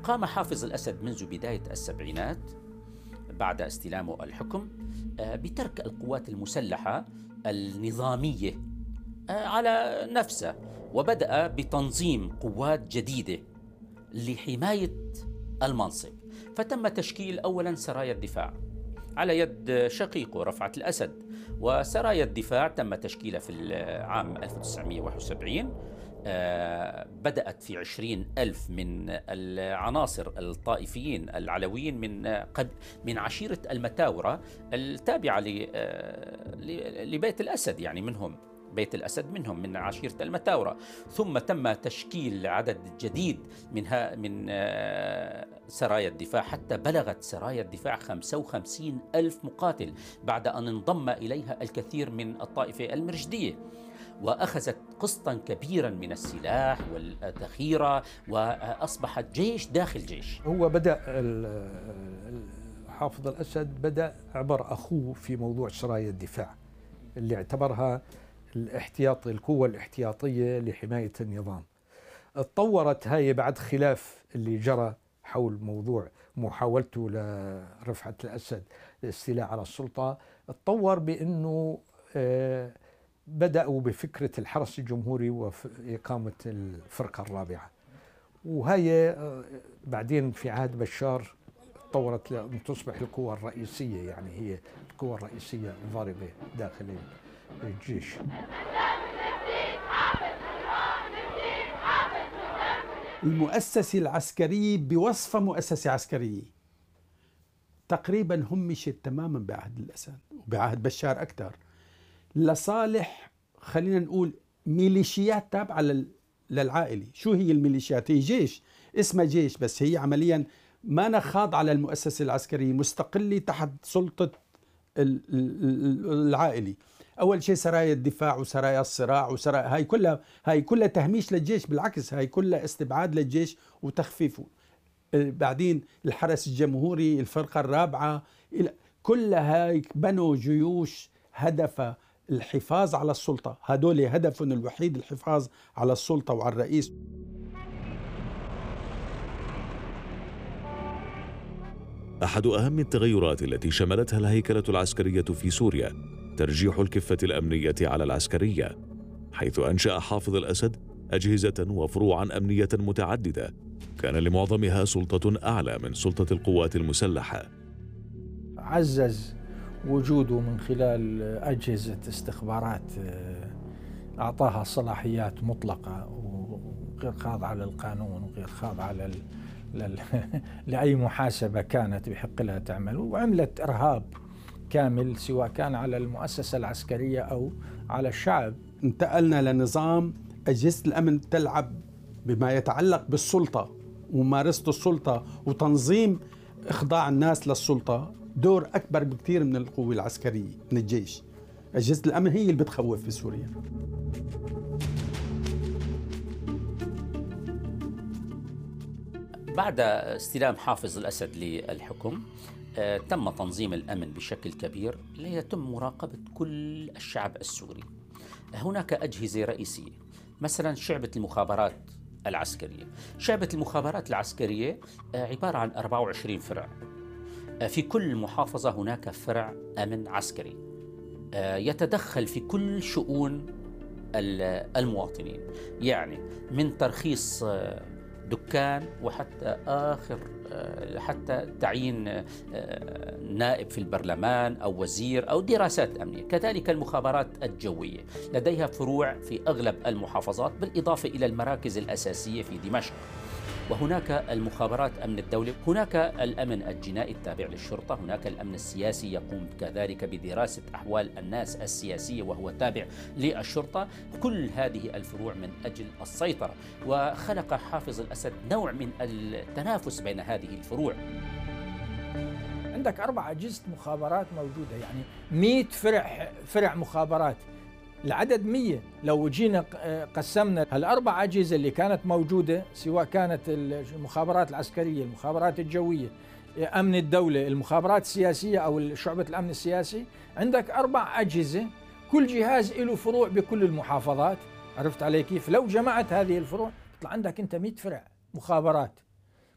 قام حافظ الأسد منذ بداية السبعينات بعد استلامه الحكم بترك القوات المسلحة النظامية على نفسه، وبدأ بتنظيم قوات جديدة لحماية المنصب. فتم تشكيل أولا سرايا الدفاع على يد شقيقه رفعت الأسد، وسرايا الدفاع تم تشكيلها في العام 1971. بدأت في 20,000 من العناصر الطائفيين العلويين من عشيرة المتاورة التابعة لبيت الأسد، يعني منهم بيت الأسد من عشيرة المتاورة. ثم تم تشكيل عدد جديد من سرايا الدفاع، حتى بلغت سرايا الدفاع 55,000 مقاتل بعد أن انضم إليها الكثير من الطائفة المرشدية، وأخذت قسطا كبيرا من السلاح والذخيرة، وأصبحت جيش داخل جيش. هو بدأ حافظ الأسد بدأ عبر أخوه في موضوع سرايا الدفاع اللي اعتبرها القوة الاحتياطية لحماية النظام. اتطورت هاي بعد خلاف اللي جرى حول موضوع محاولته لرفعت الأسد الاستيلاء على السلطة. اتطور بأنه بدأوا بفكرة الحرس الجمهوري وإقامة الفرقة الرابعة، وهي بعدين في عهد بشار تطورت لأن تصبح القوة الرئيسية، يعني هي القوة الرئيسية الضاربة داخل الجيش. المؤسسة العسكرية بوصفها مؤسسة عسكرية تقريبا همشت تماما بعهد الأسد وبعهد بشار أكثر لصالح، خلينا نقول، ميليشيات تابعة للعائلة. شو هي الميليشيات؟ هي جيش، اسمها جيش، بس هي عمليا ما خاضعة على المؤسسة العسكرية، مستقلة تحت سلطة العائلة. أول شيء سرايا الدفاع وسرايا الصراع هاي كلها تهميش للجيش، بالعكس هاي كلها استبعاد للجيش وتخفيفه. بعدين الحرس الجمهوري، الفرقة الرابعة، كلها هاي بنوا جيوش هدفها الحفاظ على السلطة. هدول هدفهم الوحيد الحفاظ على السلطة وعلى الرئيس. أحد أهم التغيرات التي شملتها الهيكلة العسكرية في سوريا ترجيح الكفة الأمنية على العسكرية، حيث أنشأ حافظ الأسد أجهزة وفروعا أمنية متعددة كان لمعظمها سلطة أعلى من سلطة القوات المسلحة. عزز وجوده من خلال أجهزة استخبارات أعطاها صلاحيات مطلقة وغير خاضعة للقانون وغير خاضعة لأي محاسبة كانت بحق لها تعمل، وعملت إرهاب كامل سواء كان على المؤسسة العسكرية أو على الشعب. انتقلنا لنظام أجهزة الأمن تلعب بما يتعلق بالسلطة وممارسة السلطة وتنظيم إخضاع الناس للسلطة دور أكبر بكثير من القوة العسكرية من الجيش. أجهزة الأمن هي اللي بتخوف في سوريا. بعد استلام حافظ الأسد للحكم تم تنظيم الأمن بشكل كبير ليتم مراقبة كل الشعب السوري. هناك أجهزة رئيسية، مثلا شعبة المخابرات العسكرية. شعبة المخابرات العسكرية عبارة عن 24 فرع. في كل محافظة هناك فرع أمن عسكري يتدخل في كل شؤون المواطنين، يعني من ترخيص دكان وحتى حتى تعيين نائب في البرلمان أو وزير أو دراسات أمنية. كذلك المخابرات الجوية لديها فروع في أغلب المحافظات، بالإضافة إلى المراكز الأساسية في دمشق. وهناك المخابرات أمن الدولة، هناك الأمن الجنائي التابع للشرطة، هناك الأمن السياسي يقوم كذلك بدراسة أحوال الناس السياسية وهو تابع للشرطة. كل هذه الفروع من أجل السيطرة، وخلق حافظ الأسد نوع من التنافس بين هذه الفروع. عندك 4 أجهزة مخابرات موجودة، يعني 100 فرع مخابرات، العدد 100. لو جينا قسمنا ال4 أجهزة اللي كانت موجودة، سواء كانت المخابرات العسكرية، المخابرات الجوية، أمن الدولة، المخابرات السياسية أو شعبة الأمن السياسي، عندك 4 أجهزة، كل جهاز له فروع بكل المحافظات. عرفت علي كيف؟ لو جمعت هذه الفروع يطلع عندك أنت 100 فرع مخابرات،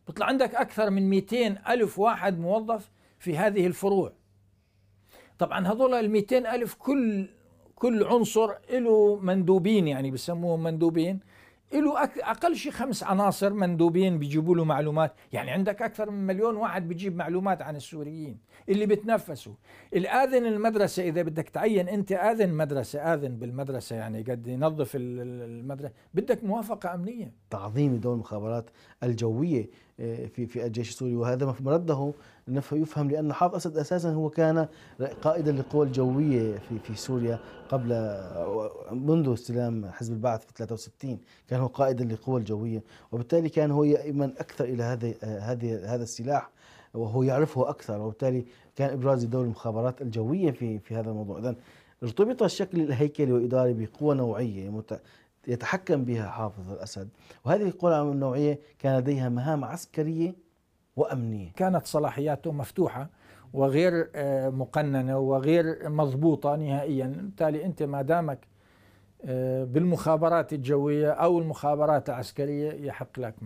بيطلع عندك أكثر من 200 ألف واحد موظف في هذه الفروع. طبعا هذول 200 ألف كل عنصر له مندوبين، يعني بسموهم مندوبين، له أقل شيء 5 عناصر مندوبين بيجيبوا له معلومات. يعني عندك أكثر من 1,000,000 واحد بيجيب معلومات عن السوريين اللي بتنفسوا. الآذن المدرسة، إذا بدك تعين أنت آذن مدرسة، آذن بالمدرسة يعني قد ينظف المدرسة، بدك موافقة أمنية. تعظيم دور المخابرات الجوية في الجيش السوري، وهذا مرده يفهم لأن حافظ أسد أساسا هو كان قائدا للقوى الجوية في سوريا منذ استلام حزب البعث في 63، كان هو قائدا للقوى الجوية، وبالتالي كان هو يؤمن أكثر إلى هذا السلاح وهو يعرفه أكثر، وبالتالي كان إبراز دور المخابرات الجوية في هذا الموضوع. إذن ارتبط الشكل الهيكلي والإداري بقوة نوعية يتحكم بها حافظ الأسد، وهذه القوى النوعية كان لديها مهام عسكرية وأمنية. كانت صلاحياته مفتوحة وغير مقننة وغير مضبوطة نهائيا. بالتالي أنت ما دامك بالمخابرات الجوية أو المخابرات العسكرية يحق لك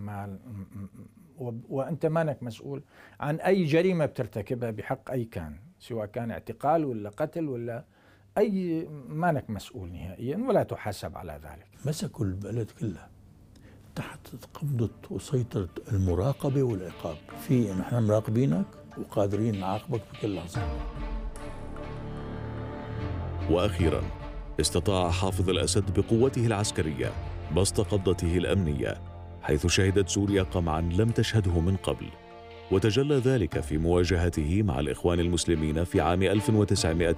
وأنت مانك مسؤول عن أي جريمة بترتكبها بحق أي كان، سواء كان اعتقال ولا قتل ولا أي، مانك مسؤول نهائيا ولا تحاسب على ذلك. مسكوا البلد كلها تحت قبضة وسيطرة المراقبة والعقاب. في نحن مراقبينك وقادرين نعاقبك بكل لحظة. وأخيرا استطاع حافظ الأسد بقوته العسكرية بسط قبضته الأمنية، حيث شهدت سوريا قمعا لم تشهده من قبل، وتجلى ذلك في مواجهته مع الإخوان المسلمين في عام 1999